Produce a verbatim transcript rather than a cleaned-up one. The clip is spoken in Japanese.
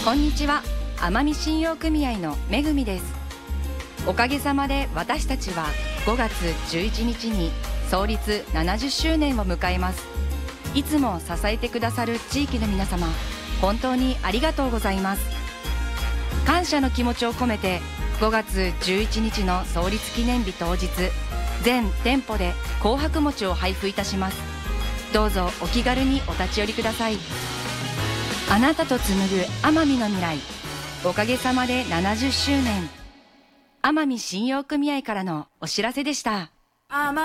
こんにちは、奄美信用組合のめぐみです。おかげさまで私たちはごがつじゅういちにちに創立ななじゅっしゅうねんを迎えます。いつも支えてくださる地域の皆様、本当にありがとうございます。感謝の気持ちを込めてごがつじゅういちにちの創立記念日当日、全店舗で紅白餅を配布いたします。どうぞお気軽にお立ち寄りください。あなたと紡ぐ奄美の未来、おかげさまでななじゅっしゅうねん、奄美信用組合からのお知らせでした。